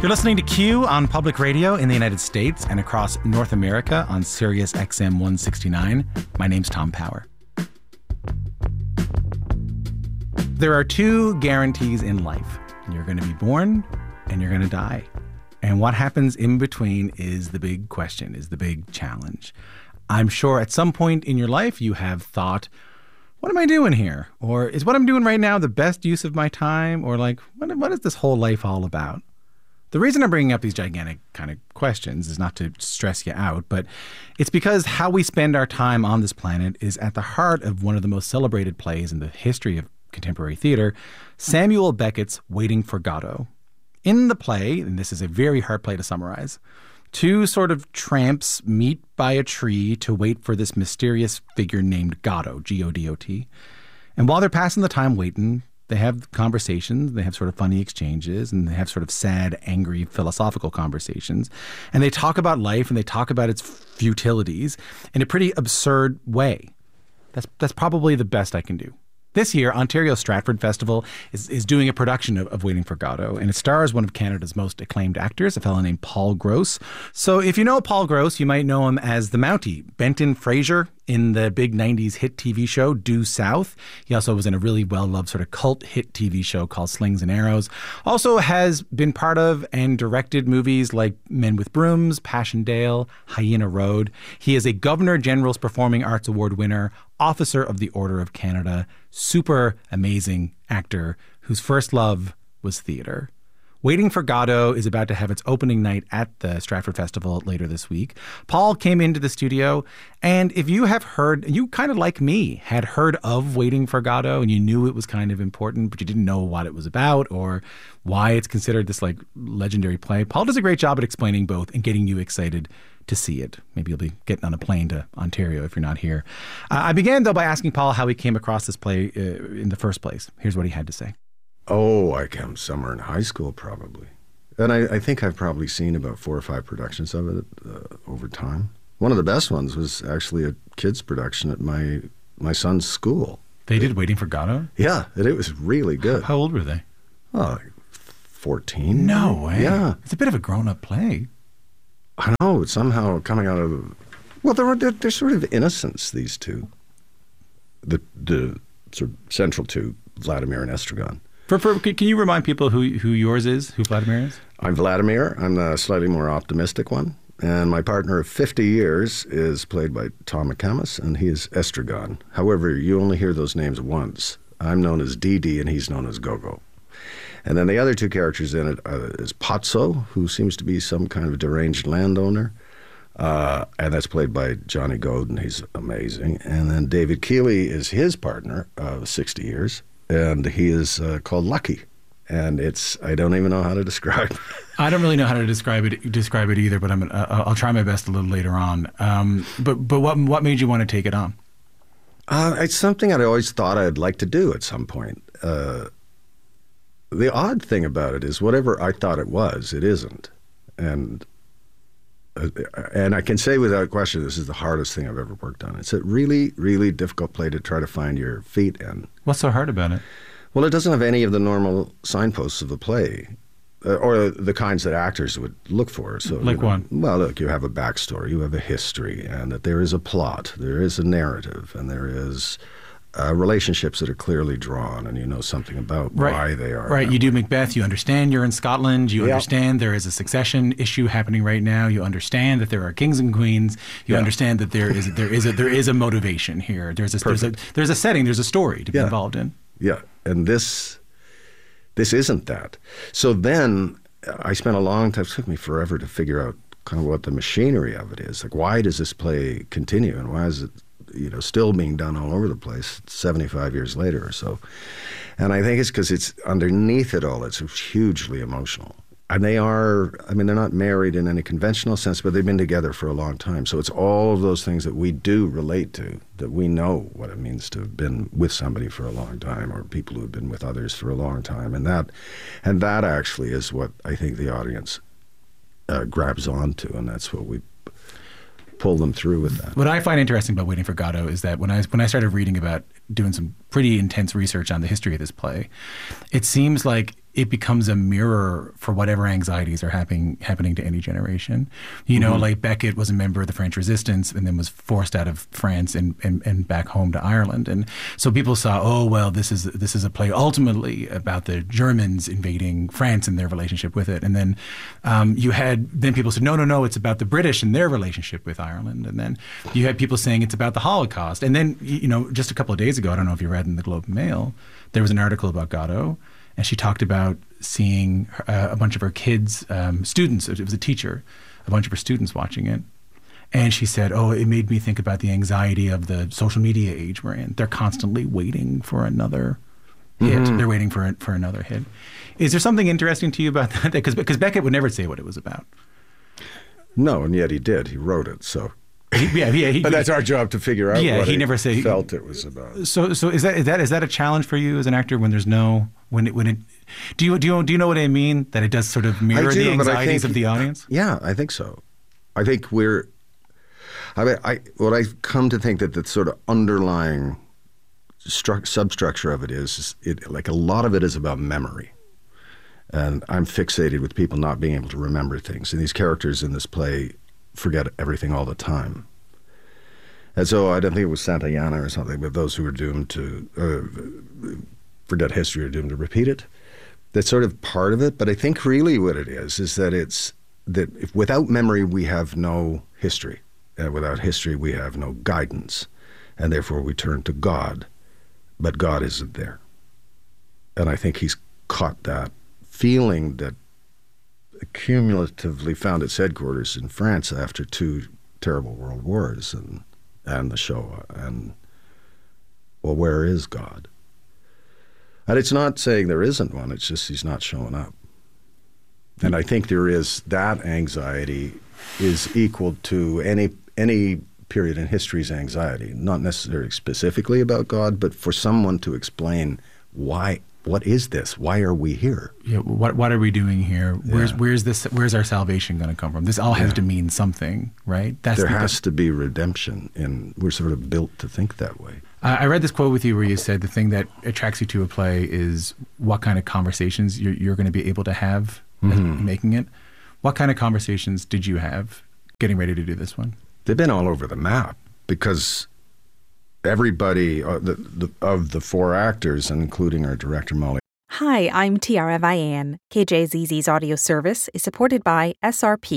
You're listening to Q on public radio in the United States and across North America on Sirius XM 169. My name's Tom Power. There are two guarantees in life. You're going to be born and you're going to die. And what happens in between is the big question, is the big challenge. I'm sure at some point in your life you have thought, what am I doing here? Or is what I'm doing right now the best use of my time? Or like, what is this whole life all about? The reason I'm bringing up these gigantic kind of questions is not to stress you out, but it's because how we spend our time on this planet is at the heart of one of the most celebrated plays in the history of contemporary theater, Samuel Beckett's Waiting for Godot. In the play, and this is a very hard play to summarize, two sort of tramps meet by a tree to wait for this mysterious figure named Godot, G-O-D-O-T. And while they're passing the time waiting, they have conversations, they have sort of funny exchanges, and they have sort of sad, angry, philosophical conversations. And they talk about life and they talk about its futilities in a pretty absurd way. That's probably the best I can do. This year, Ontario Stratford Festival is doing a production of Waiting for Godot, and it stars one of Canada's most acclaimed actors, a fellow named Paul Gross. So if you know Paul Gross, you might know him as the Mountie, Benton Fraser, in the big 90s hit TV show Due South. He also was in a really well-loved sort of cult hit TV show called Slings and Arrows. Also has been part of and directed movies like Men with Brooms, Passchendaele, Hyena Road. He is a Governor General's Performing Arts Award winner, Officer of the Order of Canada, super amazing actor whose first love was theater. Waiting for Godot is about to have its opening night at the Stratford Festival later this week. Paul came into the studio, and if you have heard, you kind of like me, had heard of Waiting for Godot, and you knew it was kind of important, but you didn't know what it was about or why it's considered this like legendary play, Paul does a great job at explaining both and getting you excited to see it. Maybe you'll be getting on a plane to Ontario if you're not here. I began, though, by asking Paul how he came across this play in the first place. Here's what he had to say. Oh, I came somewhere in high school, probably. And I think I've probably seen about 4 or 5 productions of it over time. One of the best ones was actually a kid's production at my son's school. They did Waiting for Godot? Yeah, and it was really good. How old were they? Oh, like 14. No way. Yeah. It's a bit of a grown-up play. I know, it's somehow coming out of... Well, they're sort of innocents, these two. The sort of central two, Vladimir and Estragon. Can you remind people who yours is, who Vladimir is? I'm Vladimir. I'm the slightly more optimistic one. And my partner of 50 years is played by Tom McCamus, and he is Estragon. However, you only hear those names once. I'm known as Didi, and he's known as Gogo. And then the other two characters in it is Pozzo, who seems to be some kind of deranged landowner. And that's played by Johnny Godin. He's amazing. And then David Keeley is his partner of 60 years. And he is called Lucky, and I don't even know how to describe. I don't really know how to describe it either, but I'll try my best a little later on. But what made you want to take it on? It's something I'd always thought I'd like to do at some point. The odd thing about it is whatever I thought it was, it isn't, and I can say without question this is the hardest thing I've ever worked on. It's a really, really difficult play to try to find your feet in. What's so hard about it? Well, it doesn't have any of the normal signposts of a play, or the kinds that actors would look for. So, like one? Well, look, you have a backstory, you have a history, and that there is a plot, there is a narrative, and there is relationships that are clearly drawn, and you know something about why they are. Right, you do Macbeth, you understand you're in Scotland, you understand there is a succession issue happening right now, you understand that there are kings and queens, you understand that there is a motivation here, there's a setting, there's a story to be involved in. Yeah, and this isn't that. So then I spent a long time, it took me forever to figure out kind of what the machinery of it is. Like, why does this play continue, and why is it still being done all over the place 75 years later or so? And I think it's because it's underneath it all, it's hugely emotional. And they're not married in any conventional sense, but they've been together for a long time. So it's all of those things that we do relate to, that we know what it means to have been with somebody for a long time, or people who have been with others for a long time. And that actually is what I think the audience grabs onto, and that's what we pull them through with that. What I find interesting about Waiting for Godot is that when I started reading about doing some pretty intense research on the history of this play, it seems like it becomes a mirror for whatever anxieties are happening to any generation. You know, like Beckett was a member of the French Resistance and then was forced out of France and back home to Ireland. And so people saw, oh, well, this is a play ultimately about the Germans invading France and their relationship with it. And then then people said, no, it's about the British and their relationship with Ireland. And then you had people saying it's about the Holocaust. And then, you know, just a couple of days ago, I don't know if you read in the Globe and Mail, there was an article about Godot. And she talked about seeing a bunch of her kids, students, it was a teacher, a bunch of her students watching it. And she said, oh, it made me think about the anxiety of the social media age we're in. They're constantly waiting for another hit. They're waiting for another hit. Is there something interesting to you about that? Because Beckett would never say what it was about. No, and yet he did. He wrote it, so... But that's our job to figure out what he never felt it was about. So is that a challenge for you as an actor when there's no when it do you know what I mean, that it does sort of mirror the anxieties of the audience? Yeah, I think so. I think what I've come to think that the sort of underlying substructure of it is like a lot of it is about memory. And I'm fixated with people not being able to remember things. And these characters in this play forget everything all the time. And so I don't think it was Santayana or something, but those who are doomed to forget history are doomed to repeat it. That's sort of part of it. But I think really what it is that if without memory we have no history. Without history we have no guidance. And therefore we turn to God. But God isn't there. And I think he's caught that feeling that cumulatively found its headquarters in France after 2 terrible world wars and the Shoah. And, well, where is God? And it's not saying there isn't one, it's just he's not showing up. And I think there is that anxiety is equal to any period in history's anxiety, not necessarily specifically about God, but for someone to explain why. What is this? Why are we here? Yeah, what are we doing here? Where's our salvation going to come from? This all has to mean something, right? There has to be redemption, and we're sort of built to think that way. I read this quote with you where you said the thing that attracts you to a play is what kind of conversations you're going to be able to have making it. What kind of conversations did you have getting ready to do this one? They've been all over the map because everybody of the 4 actors, including our director, Molly. Hi, I'm Tiara Vian. KJZZ's audio service is supported by SRP,